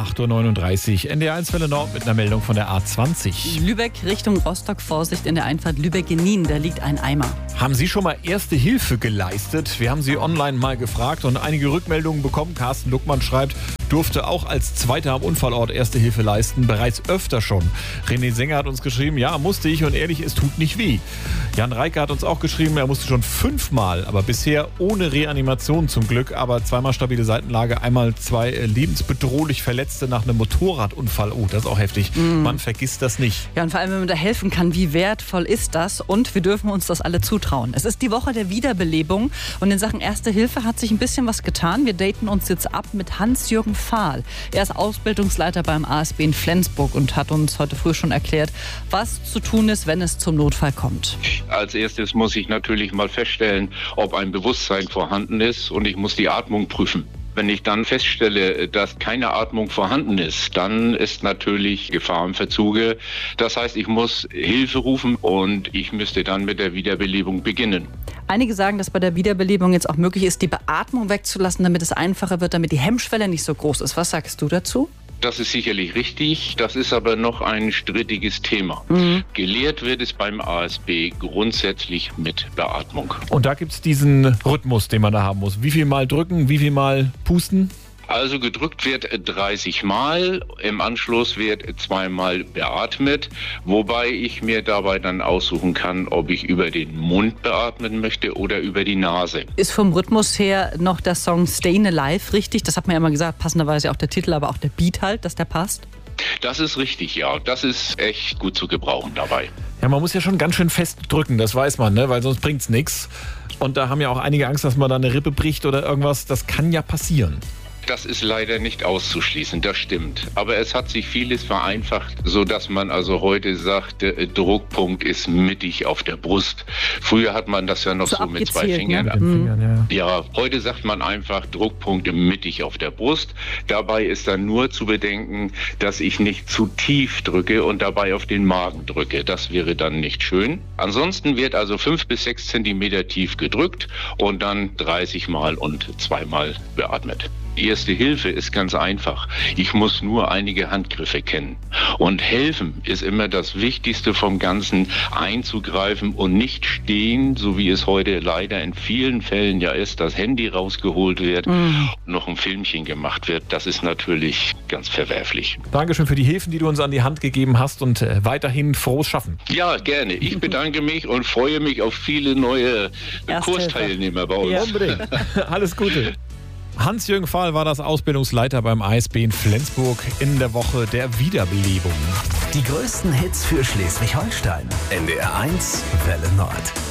8.39 Uhr. NDR1 Welle Nord mit einer Meldung von der A20. Lübeck Richtung Rostock, Vorsicht in der Einfahrt Lübeck-Genin, da liegt ein Eimer. Haben Sie schon mal Erste Hilfe geleistet? Wir haben Sie online mal gefragt und einige Rückmeldungen bekommen. Carsten Luckmann schreibt, durfte auch als Zweiter am Unfallort Erste Hilfe leisten, bereits öfter schon. René Sänger hat uns geschrieben, ja, musste ich und ehrlich, es tut nicht weh. Jan Reike hat uns auch geschrieben, er musste schon 5-mal, aber bisher ohne Reanimation zum Glück, aber 2-mal stabile Seitenlage, einmal 2 lebensbedrohlich Verletzte nach einem Motorradunfall. Oh, das ist auch heftig. Man vergisst das nicht. Ja, und vor allem, wenn man da helfen kann, wie wertvoll ist das? Und wir dürfen uns das alle zutrauen. Es ist die Woche der Wiederbelebung und in Sachen Erste Hilfe hat sich ein bisschen was getan. Wir daten uns jetzt ab mit Hans-Jürgen Fahl. Er ist Ausbildungsleiter beim ASB in Flensburg und hat uns heute früh schon erklärt, was zu tun ist, wenn es zum Notfall kommt. Als erstes muss ich natürlich mal feststellen, ob ein Bewusstsein vorhanden ist, und ich muss die Atmung prüfen. Wenn ich dann feststelle, dass keine Atmung vorhanden ist, dann ist natürlich Gefahr im Verzuge. Das heißt, ich muss Hilfe rufen und ich müsste dann mit der Wiederbelebung beginnen. Einige sagen, dass bei der Wiederbelebung jetzt auch möglich ist, die Beatmung wegzulassen, damit es einfacher wird, damit die Hemmschwelle nicht so groß ist. Was sagst du dazu? Das ist sicherlich richtig, das ist aber noch ein strittiges Thema. Gelehrt wird es beim ASB grundsätzlich mit Beatmung. Und da gibt es diesen Rhythmus, den man da haben muss. Wie viel Mal drücken, wie viel Mal pusten? Also gedrückt wird 30 Mal, im Anschluss wird 2-mal beatmet, wobei ich mir dabei dann aussuchen kann, ob ich über den Mund beatmen möchte oder über die Nase. Ist vom Rhythmus her noch der Song Stayin' Alive richtig? Das hat man ja immer gesagt, passenderweise auch der Titel, aber auch der Beat halt, dass der passt. Das ist richtig, ja. Das ist echt gut zu gebrauchen dabei. Ja, man muss ja schon ganz schön fest drücken, das weiß man, ne? Weil sonst bringt's nichts. Und da haben ja auch einige Angst, dass man da eine Rippe bricht oder irgendwas. Das kann ja passieren. Das ist leider nicht auszuschließen, das stimmt. Aber es hat sich vieles vereinfacht, sodass man also heute sagt, der Druckpunkt ist mittig auf der Brust. Früher hat man das ja noch so mit 2 Fingern. Ne? Ja, heute sagt man einfach Druckpunkt mittig auf der Brust. Dabei ist dann nur zu bedenken, dass ich nicht zu tief drücke und dabei auf den Magen drücke. Das wäre dann nicht schön. Ansonsten wird also 5 bis 6 Zentimeter tief gedrückt und dann 30 Mal und 2-mal beatmet. Erste Hilfe ist ganz einfach. Ich muss nur einige Handgriffe kennen. Und helfen ist immer das Wichtigste vom Ganzen, einzugreifen und nicht stehen, so wie es heute leider in vielen Fällen ja ist, das Handy rausgeholt wird, noch ein Filmchen gemacht wird. Das ist natürlich ganz verwerflich. Dankeschön für die Hilfen, die du uns an die Hand gegeben hast und weiterhin frohes Schaffen. Ja, gerne. Ich bedanke mich und freue mich auf viele neue Kursteilnehmer bei uns. Ja. Unbedingt. Alles Gute. Hans-Jürgen Fahl war das Ausbildungsleiter beim ASB in Flensburg in der Woche der Wiederbelebung. Die größten Hits für Schleswig-Holstein. NDR1 Welle Nord.